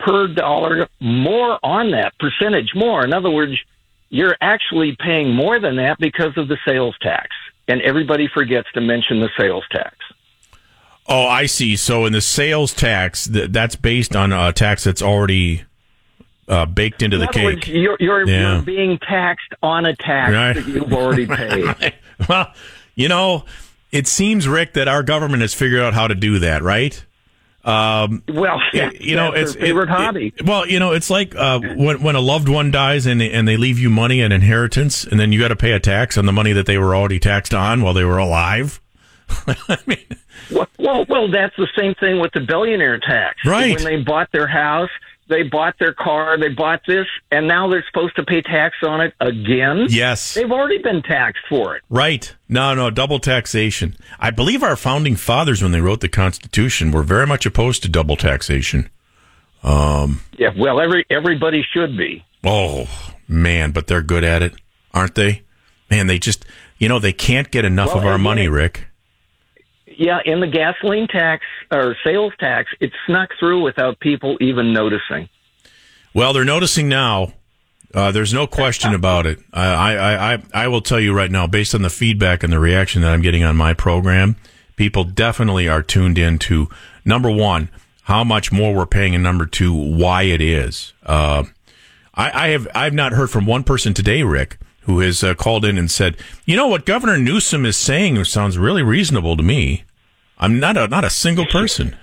per dollar more on that, percentage more. In other words, you're actually paying more than that because of the sales tax. And everybody forgets to mention the sales tax. Oh, I see. So in the sales tax, that's based on a tax that's already baked into the cake. Words, you're being taxed on a tax that you've already paid. Well, it seems, Rick, that our government has figured out how to do that, right? It's their favorite hobby. It's like when a loved one dies and they leave you money and inheritance, and then you got to pay a tax on the money that they were already taxed on while they were alive. I mean, well, that's the same thing with the billionaire tax. Right. When they bought their house, they bought their car, they bought this, and now they're supposed to pay tax on it again? Yes. They've already been taxed for it. Right. No, double taxation. I believe our founding fathers, when they wrote the Constitution, were very much opposed to double taxation. Everybody should be. Oh, man, but they're good at it, aren't they? Man, they just, they can't get enough of our money, Rick. Yeah, in the gasoline tax or sales tax, it snuck through without people even noticing. Well, they're noticing now. There's no question about it. I will tell you right now, based on the feedback and the reaction that I'm getting on my program, people definitely are tuned into, number one, how much more we're paying, and number two, why it is. I've not heard from one person today, Rick, who has called in and said, what Governor Newsom is saying sounds really reasonable to me. I'm not a single person.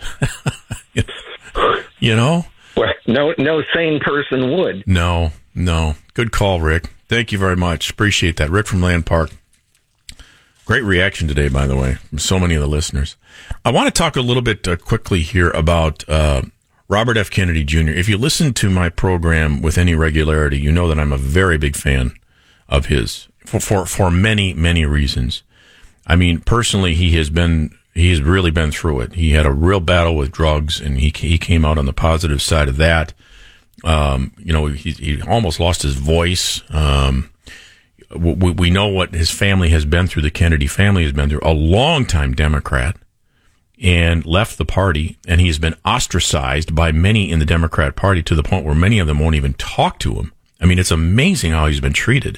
Well, no sane person would. No. Good call, Rick. Thank you very much. Appreciate that. Rick from Land Park. Great reaction today, by the way, from so many of the listeners. I want to talk a little bit quickly here about Robert F. Kennedy Jr. If you listen to my program with any regularity, you know that I'm a very big fan of his for many, many reasons. I mean, personally, he has really been through it. He had a real battle with drugs, and he came out on the positive side of that. He almost lost his voice. We know what his family has been through. The Kennedy family has been through. A long-time Democrat, and left the party, and he has been ostracized by many in the Democrat Party to the point where many of them won't even talk to him. I mean, it's amazing how he's been treated.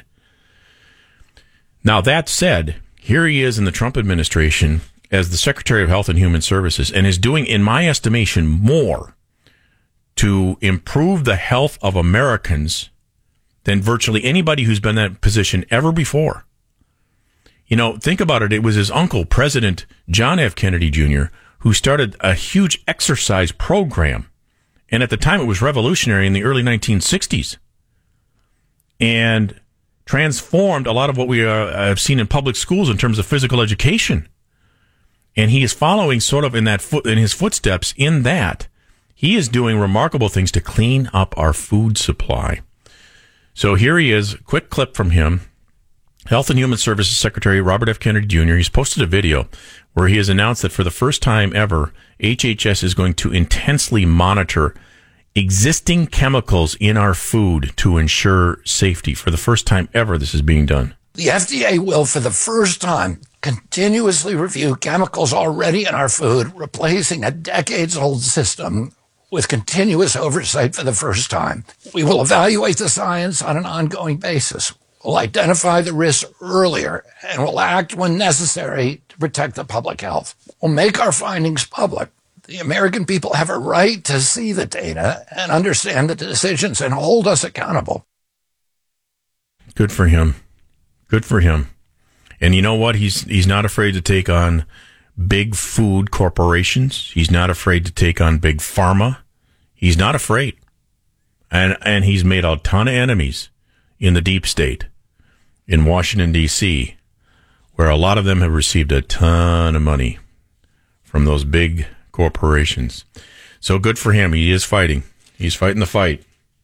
Now, that said, here he is in the Trump administration as the Secretary of Health and Human Services, and is doing, in my estimation, more to improve the health of Americans than virtually anybody who's been in that position ever before. Think about it. It was his uncle, President John F. Kennedy Jr., who started a huge exercise program. And at the time, it was revolutionary in the early 1960s. And transformed a lot of what we have seen in public schools in terms of physical education. And he is following sort of in his footsteps in that. He is doing remarkable things to clean up our food supply. So here he is, quick clip from him. Health and Human Services Secretary Robert F. Kennedy Jr. He's posted a video where he has announced that for the first time ever, HHS is going to intensely monitor existing chemicals in our food to ensure safety. For the first time ever, this is being done. The FDA will, for the first time, continuously review chemicals already in our food, replacing a decades-old system with continuous oversight for the first time. We will evaluate the science on an ongoing basis. We'll identify the risks earlier and will act when necessary to protect the public health. We'll make our findings public. The American people have a right to see the data and understand the decisions and hold us accountable. Good for him. Good for him. And you know what? He's not afraid to take on big food corporations. He's not afraid to take on big pharma. He's not afraid. And he's made a ton of enemies in the deep state in Washington, D.C., where a lot of them have received a ton of money from those big corporations. So good for him. He is fighting. He's fighting the fight.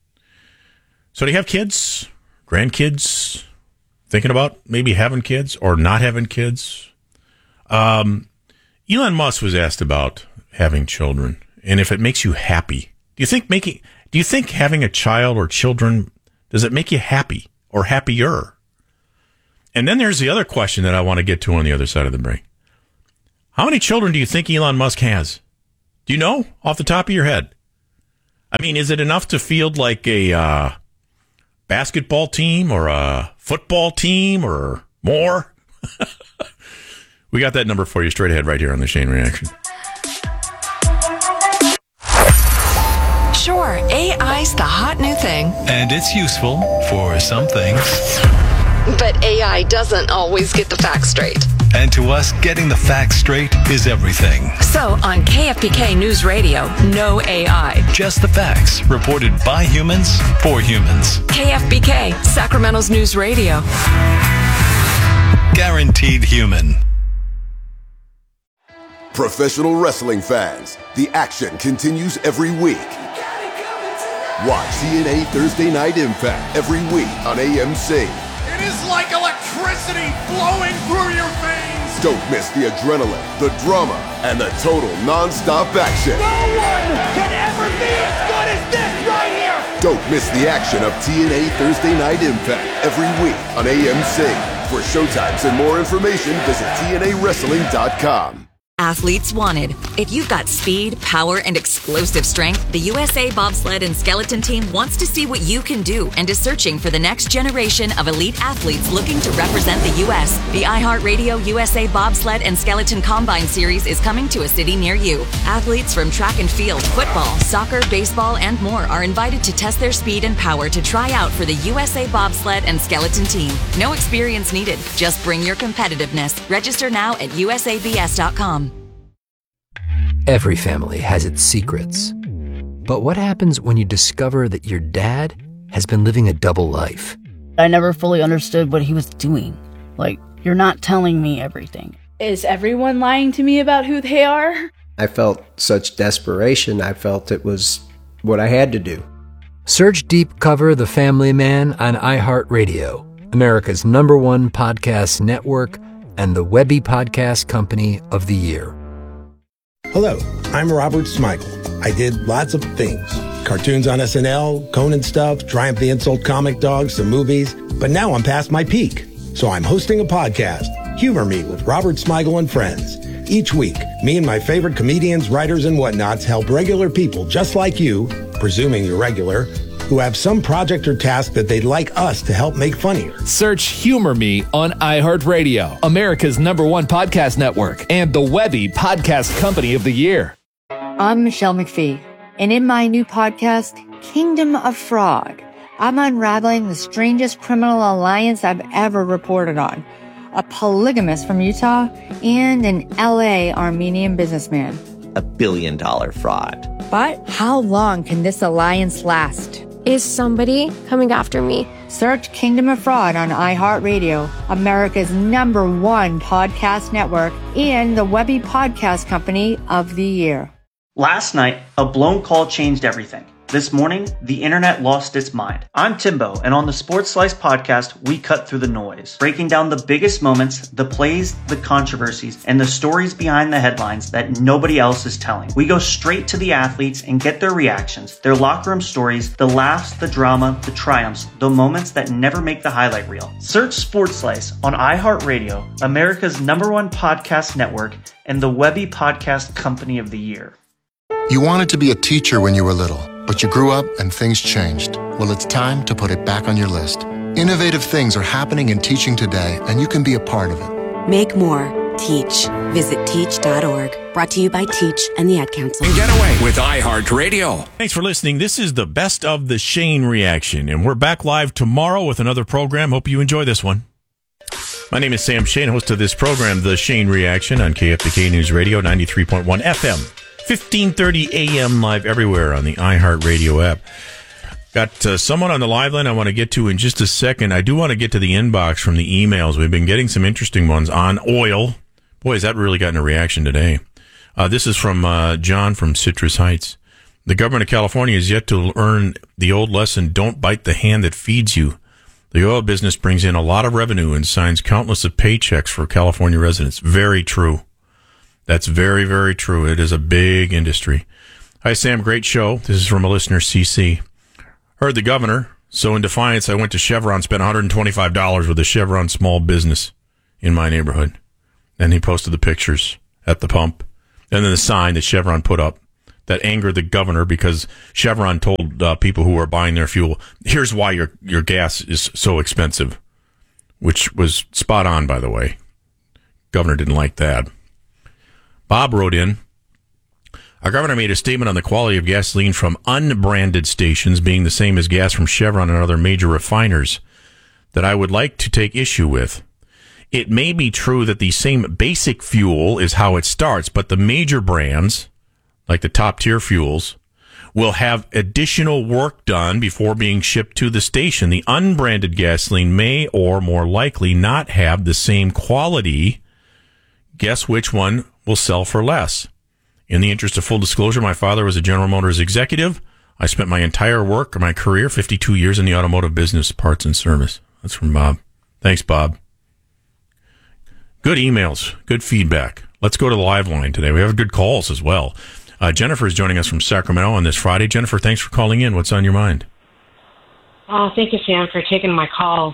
So do you have kids, grandkids, thinking about maybe having kids or not having kids? Elon Musk was asked about having children and if it makes you happy. Do you think having a child or children, does it make you happy or happier? And then there's the other question that I want to get to on the other side of the break. How many children do you think Elon Musk has? Do you know off the top of your head? I mean, is it enough to field like a basketball team or a football team or more? We got that number for you straight ahead right here on the Shane Reaction. Sure, AI's the hot new thing. And it's useful for some things. But AI doesn't always get the facts straight. And to us, getting the facts straight is everything. So on KFBK News Radio, no AI. Just the facts, reported by humans, for humans. KFBK, Sacramento's News Radio. Guaranteed human. Professional wrestling fans, the action continues every week. Watch TNA Thursday Night Impact every week on AMC. It is like electricity flowing through your veins. Don't miss the adrenaline, the drama, and the total non-stop action. No one can ever be as good as this right here. Don't miss the action of TNA Thursday Night Impact every week on AMC. For showtimes and more information, visit TNAWrestling.com. Athletes wanted. If you've got speed, power, and explosive strength, the USA Bobsled and Skeleton Team wants to see what you can do and is searching for the next generation of elite athletes looking to represent the U.S. The iHeartRadio USA Bobsled and Skeleton Combine Series is coming to a city near you. Athletes from track and field, football, soccer, baseball, and more are invited to test their speed and power to try out for the USA Bobsled and Skeleton Team. No experience needed. Just bring your competitiveness. Register now at usabs.com. Every family has its secrets. But what happens when you discover that your dad has been living a double life? I never fully understood what he was doing. Like, you're not telling me everything. Is everyone lying to me about who they are? I felt such desperation. I felt it was what I had to do. Search Deep Cover The Family Man on iHeartRadio, America's #1 podcast network and the Webby Podcast Company of the Year. Hello, I'm Robert Smigel. I did lots of things. Cartoons on SNL, Conan stuff, Triumph the Insult comic dogs, some movies. But now I'm past my peak. So I'm hosting a podcast, Humor Me with Robert Smigel and Friends. Each week, me and my favorite comedians, writers, and whatnots help regular people just like you, presuming you're regular, who have some project or task that they'd like us to help make funnier. Search Humor Me on iHeartRadio, America's #1 podcast network, and the Webby Podcast Company of the Year. I'm Michelle McPhee, and in my new podcast, Kingdom of Fraud, I'm unraveling the strangest criminal alliance I've ever reported on. A polygamist from Utah and an LA Armenian businessman. $1 billion fraud. But how long can this alliance last? Is somebody coming after me? Search Kingdom of Fraud on iHeartRadio, America's #1 podcast network, and the Webby Podcast Company of the Year. Last night, a blown call changed everything. This morning, the internet lost its mind. I'm Timbo, and on the Sports Slice podcast, we cut through the noise, breaking down the biggest moments, the plays, the controversies, and the stories behind the headlines that nobody else is telling. We go straight to the athletes and get their reactions, their locker room stories, the laughs, the drama, the triumphs, the moments that never make the highlight reel. Search Sports Slice on iHeartRadio, America's #1 podcast network, and the Webby Podcast Company of the Year. You wanted to be a teacher when you were little, but you grew up and things changed. Well, it's time to put it back on your list. Innovative things are happening in teaching today, and you can be a part of it. Make more. Teach. Visit teach.org. Brought to you by Teach and the Ad Council. Get away with iHeartRadio. Thanks for listening. This is the Best of the Shane Reaction, and we're back live tomorrow with another program. Hope you enjoy this one. My name is Sam Shane, host of this program, The Shane Reaction, on KFBK News Radio, 93.1 FM. 1530 AM live everywhere on the iHeartRadio app. Got someone on the live line I want to get to in just a second. I do want to get to the inbox from the emails. We've been getting some interesting ones on oil. Boy, has that really gotten a reaction today. This is from John from Citrus Heights. The government of California is yet to learn the old lesson, don't bite the hand that feeds you. The oil business brings in a lot of revenue and signs countless of paychecks for California residents. Very true. That's very, very true. It is a big industry. Hi, Sam. Great show. This is from a listener, CC. Heard the governor, so in defiance, I went to Chevron, spent $125 with a Chevron small business in my neighborhood. Then he posted the pictures at the pump, and then the sign that Chevron put up that angered the governor because Chevron told people who were buying their fuel, here's why your gas is so expensive, which was spot on, by the way. Governor didn't like that. Bob wrote in, our governor made a statement on the quality of gasoline from unbranded stations being the same as gas from Chevron and other major refiners that I would like to take issue with. It may be true that the same basic fuel is how it starts, but the major brands, like the top-tier fuels, will have additional work done before being shipped to the station. The unbranded gasoline may, or more likely, not have the same quality. Guess which one will sell for less? In the interest of full disclosure, my father was a General Motors executive. I spent my entire my career, 52 years in the automotive business, parts and service. That's from Bob. Thanks, Bob. Good emails, good feedback. Let's go to the live line today. We have good calls as well. Jennifer is joining us from Sacramento on this Friday. Jennifer, thanks for calling in. What's on your mind? Oh, thank you, Sam, for taking my call.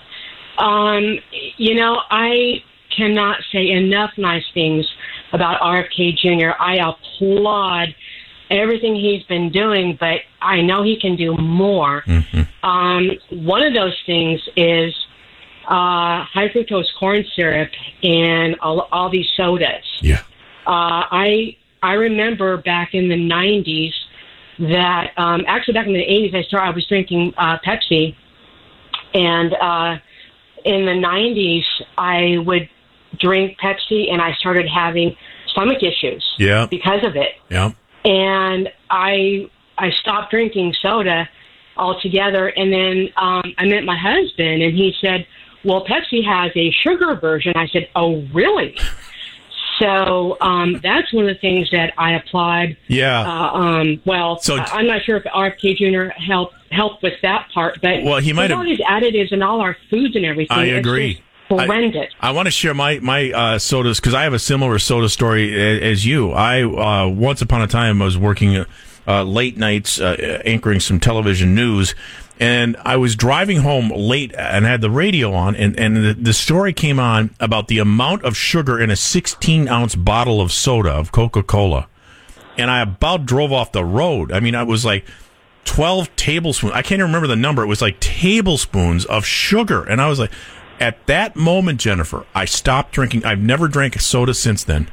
I cannot say enough nice things about RFK Jr. I applaud everything he's been doing, but I know he can do more. Mm-hmm. One of those things is high fructose corn syrup and all these sodas. Yeah. I remember back in the 90s that actually back in the 80s I was drinking Pepsi, and in the 90s I would drink Pepsi and I started having stomach issues because of it. Yeah. And I stopped drinking soda altogether, and then I met my husband and he said, well, Pepsi has a sugar version. I said, oh, really? So that's one of the things that I applaud. Yeah. I'm not sure if RFK Jr. helped with that part, but he might have all these additives and all our foods and everything. I agree. Horrendous. I want to share my sodas because I have a similar soda story as you. I once upon a time I was working late nights anchoring some television news, and I was driving home late and had the radio on, and the story came on about the amount of sugar in a 16-ounce bottle of soda, of Coca-Cola. And I about drove off the road. I mean, I was like 12 tablespoons. I can't even remember the number. It was like tablespoons of sugar. And I was like, at that moment, Jennifer, I stopped drinking. I've never drank a soda since then.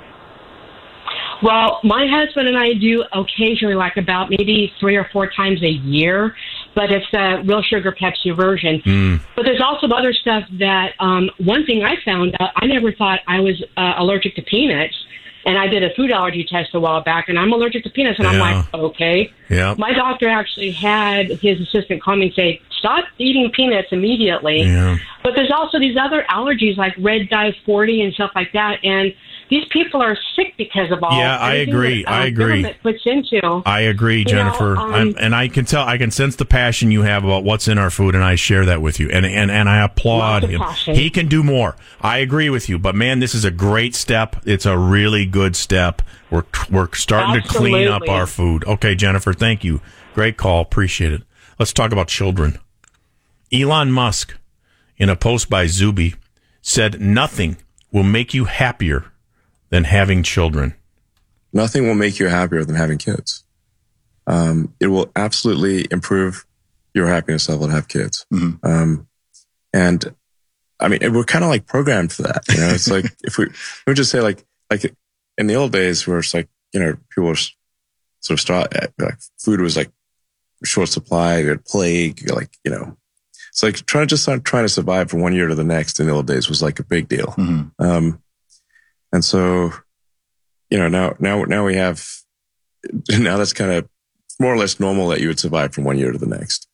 Well, my husband and I do occasionally, like about maybe 3 or 4 times a year, but it's the real sugar Pepsi version. But there's also other stuff that, one thing I found, I never thought I was allergic to peanuts, and I did a food allergy test a while back, and I'm allergic to peanuts, and I'm like, okay. Yeah. My doctor actually had his assistant call me and say, stop eating peanuts immediately. Yeah. But there's also these other allergies like red dye 40 and stuff like that, and these people are sick because of all. Yeah, I agree. That, government puts into. I agree, Jennifer. And I can tell, I can sense the passion you have about what's in our food, and I share that with you. And I applaud him. He can do more. I agree with you. But man, this is a great step. It's a really good step. We're starting to clean up our food. Okay, Jennifer, thank you. Great call. Appreciate it. Let's talk about children. Elon Musk, in a post by Zuby, said nothing will make you happier than having children. Nothing will make you happier than having kids. It will absolutely improve your happiness level to have kids. Mm-hmm. And I mean, we're kind of like programmed for that. You know, it's like if we just say like in the old days where it's like, you know, people were sort of like food was like short supply, we had plague, like, you know, it's like trying to survive from one year to the next in the old days was like a big deal. Mm-hmm. And so, you know, now we have, now that's kind of more or less normal that you would survive from one year to the next.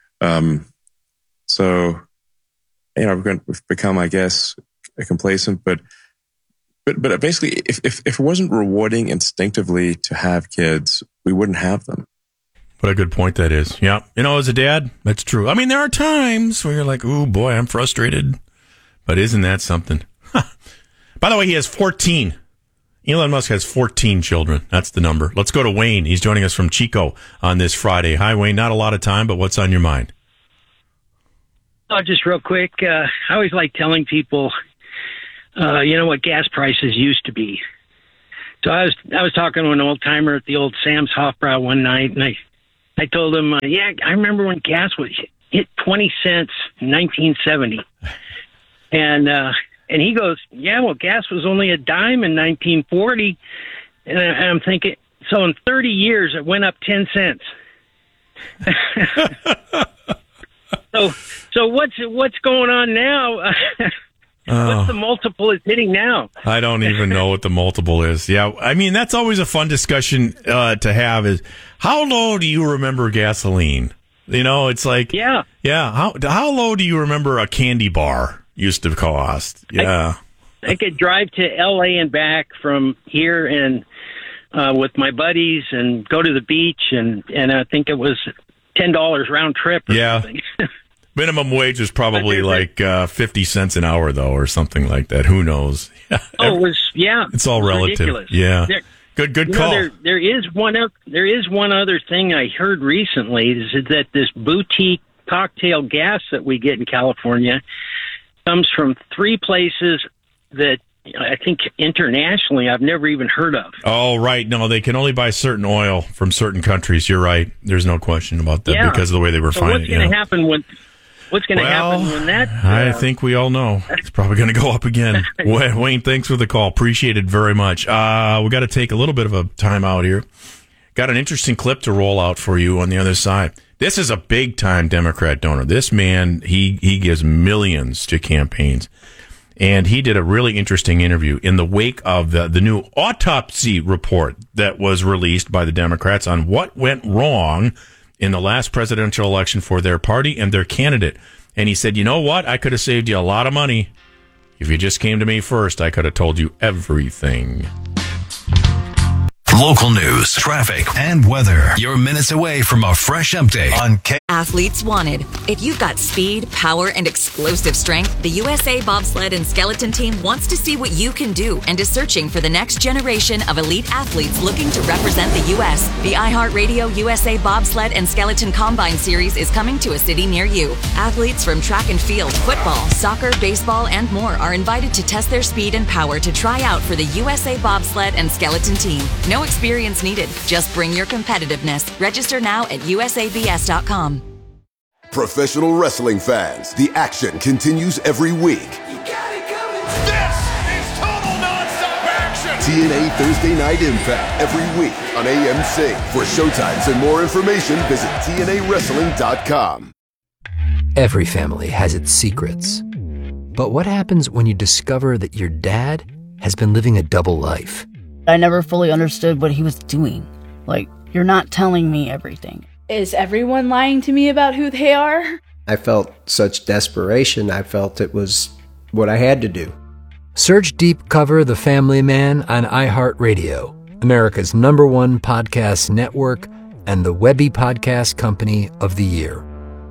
So, you know, we've become, I guess, complacent, but basically if it wasn't rewarding instinctively to have kids, we wouldn't have them. What a good point that is. Yeah. You know, as a dad, that's true. I mean, there are times where you're like, oh boy, I'm frustrated, but isn't that something? By the way, he has 14. Elon Musk has 14 children. That's the number. Let's go to Wayne. He's joining us from Chico on this Friday. Hi, Wayne. Not a lot of time, but what's on your mind? Oh, just real quick. I always like telling people, you know what gas prices used to be. So I was talking to an old timer at the old Sam's Hofbrau one night, and I told him, yeah, I remember when gas was hit 20 cents in 1970, and he goes, yeah, well, gas was only a dime in 1940, and I'm thinking, so in 30 years it went up 10 cents. So what's going on now? What's the multiple it's hitting now? I don't even know what the multiple is. Yeah, I mean, that's always a fun discussion to have is, how low do you remember gasoline? You know, it's like, yeah. How low do you remember a candy bar used to cost? Yeah. I could drive to L.A. and back from here and with my buddies and go to the beach, and I think it was $10 round trip or something. Minimum wage was probably like 50 cents an hour, though, or something like that. Who knows? It's all relative. Ridiculous. Yeah. Good call. There is one other thing I heard recently is that this boutique cocktail gas that we get in California comes from 3 places that I think internationally I've never even heard of. Oh, right. No, they can only buy certain oil from certain countries. You're right. There's no question about that because of the way they refine it. What's going to happen when that... I think we all know. It's probably going to go up again. Wayne, thanks for the call. Appreciate it very much. We got to take a little bit of a time out here. Got an interesting clip to roll out for you on the other side. This is a big-time Democrat donor. This man, he gives millions to campaigns. And he did a really interesting interview in the wake of the new autopsy report that was released by the Democrats on what went wrong in the last presidential election for their party and their candidate. And he said, you know what? I could have saved you a lot of money. If you just came to me first, I could have told you everything. Local news, traffic, and weather. You're minutes away from a fresh update on Athletes Wanted. If you've got speed, power, and explosive strength, the USA Bobsled and Skeleton Team wants to see what you can do and is searching for the next generation of elite athletes looking to represent the U.S. The iHeartRadio USA Bobsled and Skeleton Combine Series is coming to a city near you. Athletes from track and field, football, soccer, baseball, and more are invited to test their speed and power to try out for the USA Bobsled and Skeleton Team. No experience needed. Just bring your competitiveness. Register now at usabs.com. Professional wrestling fans, the action continues every week. This is total nonstop action. TNA Thursday Night Impact every week on AMC. For showtimes and more information, visit TNAWrestling.com. Every family has its secrets. But what happens when you discover that your dad has been living a double life? I never fully understood what he was doing. Like, you're not telling me everything. Is everyone lying to me about who they are? I felt such desperation. I felt it was what I had to do. Search Deep Cover The Family Man on iHeartRadio, America's #1 podcast network and the Webby Podcast Company of the Year.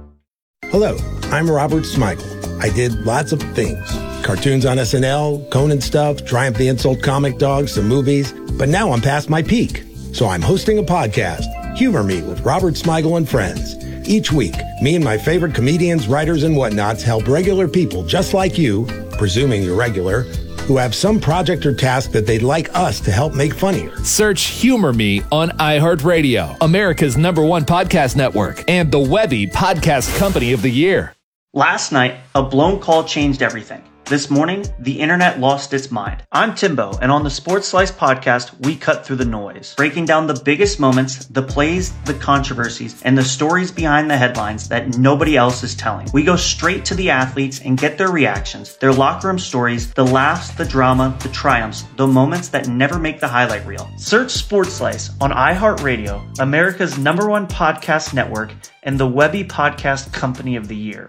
Hello, I'm Robert Smigel. I did lots of things. Cartoons on SNL, Conan stuff, Triumph the Insult Comic Dog, some movies. But now I'm past my peak. So I'm hosting a podcast, Humor Me with Robert Smigel and Friends. Each week, me and my favorite comedians, writers, and whatnots help regular people just like you, presuming you're regular, who have some project or task that they'd like us to help make funnier. Search Humor Me on iHeartRadio, America's #1 podcast network, and the Webby Podcast Company of the Year. Last night, a blown call changed everything. This morning, the internet lost its mind. I'm Timbo, and on the Sports Slice podcast, we cut through the noise, breaking down the biggest moments, the plays, the controversies, and the stories behind the headlines that nobody else is telling. We go straight to the athletes and get their reactions, their locker room stories, the laughs, the drama, the triumphs, the moments that never make the highlight reel. Search Sports Slice on iHeartRadio, America's #1 podcast network, and the Webby Podcast Company of the Year.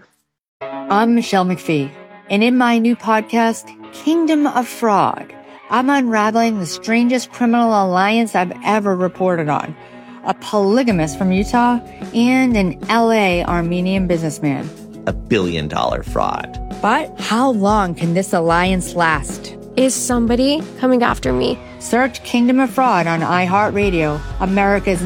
I'm Michelle McPhee. And in my new podcast, Kingdom of Frog, I'm unraveling the strangest criminal alliance I've ever reported on. A polygamist from Utah and an LA Armenian businessman. $1 billion fraud. But how long can this alliance last? Is somebody coming after me? Search Kingdom of Fraud on iHeartRadio, America's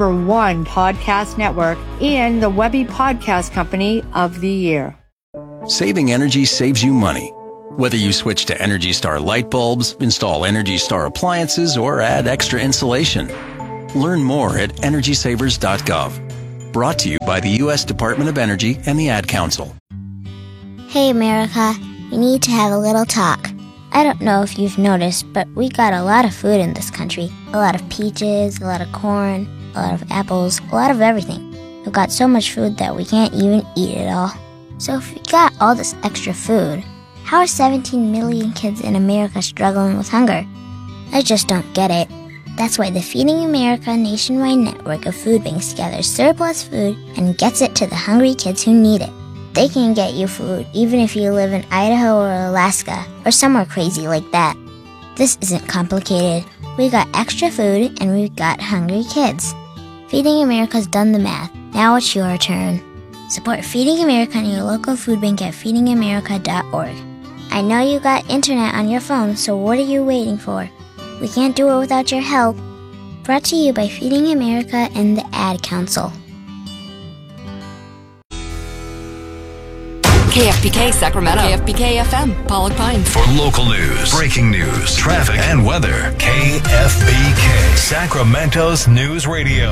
#1 podcast network, and the Webby Podcast Company of the Year. Saving energy saves you money. Whether you switch to Energy Star light bulbs, install Energy Star appliances, or add extra insulation, learn more at EnergySavers.gov. Brought to you by the U.S. Department of Energy and the Ad Council. Hey, America. We need to have a little talk. I don't know if you've noticed, but we got a lot of food in this country. A lot of peaches, a lot of corn, a lot of apples, a lot of everything. We've got so much food that we can't even eat it all. So if we got all this extra food, how are 17 million kids in America struggling with hunger? I just don't get it. That's why the Feeding America nationwide network of food banks gathers surplus food and gets it to the hungry kids who need it. They can get you food even if you live in Idaho or Alaska or somewhere crazy like that. This isn't complicated. We got extra food and we've got hungry kids. Feeding America's done the math. Now it's your turn. Support Feeding America and your local food bank at feedingamerica.org. I know you got internet on your phone, so what are you waiting for? We can't do it without your help. Brought to you by Feeding America and the Ad Council. KFBK Sacramento. KFBK FM, Pollock Pines. For local news, breaking news, traffic, and weather, KFBK, Sacramento's News Radio.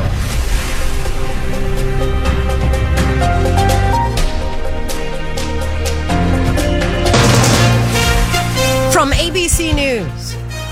From ABC News,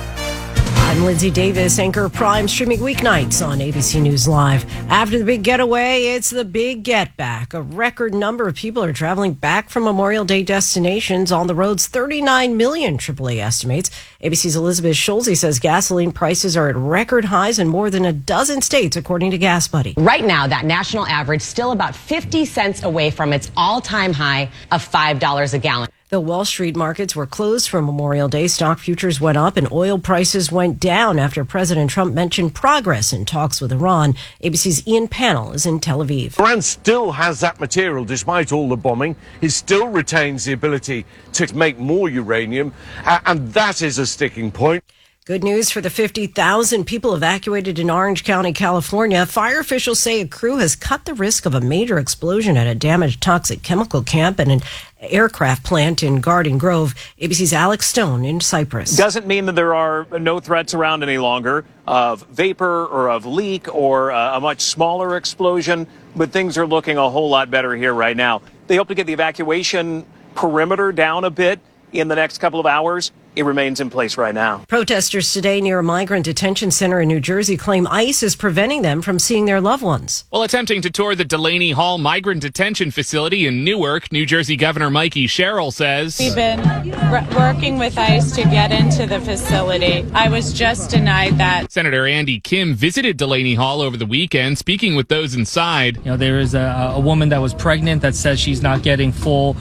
I'm Lindsay Davis, anchor Prime, streaming weeknights on ABC News Live. After the big getaway, it's the big get back. A record number of people are traveling back from Memorial Day destinations on the roads. 39 million, AAA estimates. ABC's Elizabeth Schulze says gasoline prices are at record highs in more than a dozen states, according to Gas Buddy. Right now, that national average still about 50 cents away from its all-time high of $5 a gallon. The Wall Street markets were closed for Memorial Day. Stock futures went up and oil prices went down after President Trump mentioned progress in talks with Iran. ABC's Ian Pannell is in Tel Aviv. Iran still has that material despite all the bombing. He still retains the ability to make more uranium, and that is a sticking point. Good news for the 50,000 people evacuated in Orange County, California. Fire officials say a crew has cut the risk of a major explosion at a damaged toxic chemical camp and an aircraft plant in Garden Grove. ABC's Alex Stone in Cypress. Doesn't mean that there are no threats around any longer of vapor or of leak or a much smaller explosion, but things are looking a whole lot better here right now. They hope to get the evacuation perimeter down a bit in the next couple of hours. It remains in place right now. Protesters today near a migrant detention center in New Jersey claim ICE is preventing them from seeing their loved ones. While attempting to tour the Delaney Hall Migrant Detention Facility in Newark, New Jersey Governor Mikey Sherrill says, "We've been working with ICE to get into the facility. I was just denied that." Senator Andy Kim visited Delaney Hall over the weekend, speaking with those inside. You know, there is a woman that was pregnant that says she's not getting full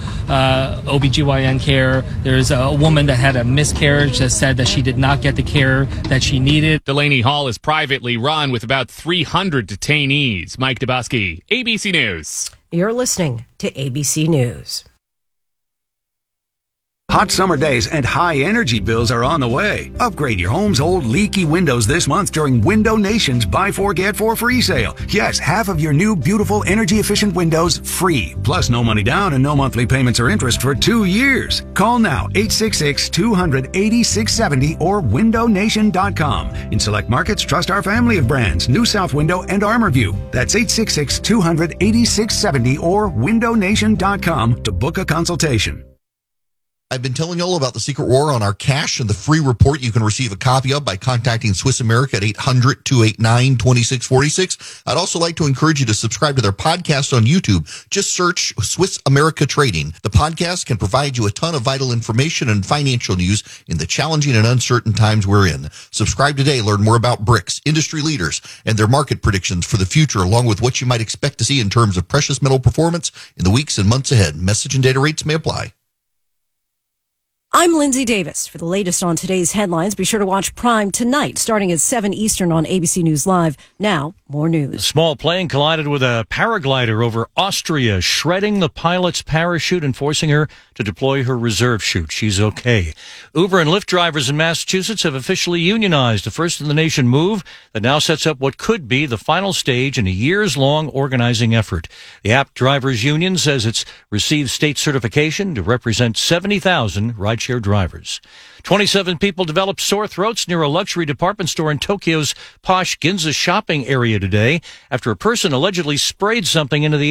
OBGYN care. There's a woman that had a miscarriage that said that she did not get the care that she needed. Delaney Hall is privately run with about 300 detainees. Mike Dubosky, ABC News. You're listening to ABC News. Hot summer days and high energy bills are on the way. Upgrade your home's old leaky windows this month during Window Nation's Buy 4 Get 4 free sale. Yes, half of your new beautiful energy efficient windows free. Plus no money down and no monthly payments or interest for 2 years. Call now 866-200-8670 or windownation.com. In select markets, trust our family of brands, New South Window and ArmorView. That's 866-200-8670 or windownation.com to book a consultation. I've been telling you all about the secret war on our cash and the free report you can receive a copy of by contacting Swiss America at 800-289-2646. I'd also like to encourage you to subscribe to their podcast on YouTube. Just search Swiss America Trading. The podcast can provide you a ton of vital information and financial news in the challenging and uncertain times we're in. Subscribe today. Learn more about BRICS, industry leaders, and their market predictions for the future, along with what you might expect to see in terms of precious metal performance in the weeks and months ahead. Message and data rates may apply. I'm Lindsay Davis. For the latest on today's headlines, be sure to watch Prime tonight, starting at 7 Eastern on ABC News Live. Now, more news. A small plane collided with a paraglider over Austria, shredding the pilot's parachute and forcing her to deploy her reserve chute. She's okay. Uber and Lyft drivers in Massachusetts have officially unionized, a first-in-the-nation move that now sets up what could be the final stage in a years-long organizing effort. The App Drivers Union says it's received state certification to represent 70,000 rideshare rideshare drivers. 27 people developed sore throats near a luxury department store in Tokyo's posh Ginza shopping area today after a person allegedly sprayed something into the